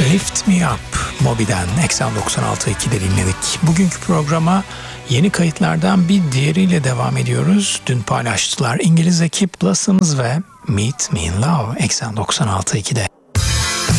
Lift Me Up, Moby'den 96.2'de dinledik. Bugünkü programa yeni kayıtlardan bir diğeriyle devam ediyoruz. Dün paylaştılar İngiliz ekip Blossoms ve Meet Me in Love 96.2'de.